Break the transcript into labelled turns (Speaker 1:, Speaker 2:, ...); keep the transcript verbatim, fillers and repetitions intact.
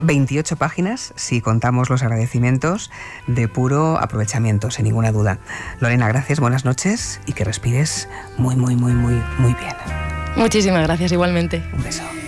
Speaker 1: veintiocho páginas, si contamos los agradecimientos, de puro aprovechamiento, sin ninguna duda. Lorena, gracias, buenas noches y que respires muy, muy, muy, muy, muy bien.
Speaker 2: Muchísimas gracias, igualmente.
Speaker 1: Un beso.